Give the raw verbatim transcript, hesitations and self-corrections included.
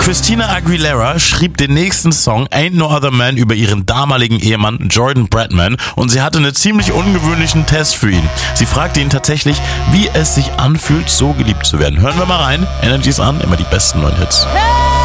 Christina Aguilera schrieb den nächsten Song Ain't No Other Man über ihren damaligen Ehemann Jordan Bradman und sie hatte einen ziemlich ungewöhnlichen Test für ihn. Sie fragte ihn tatsächlich, wie es sich anfühlt, so geliebt zu werden. Hören wir mal rein. Energies an, immer die besten neuen Hits.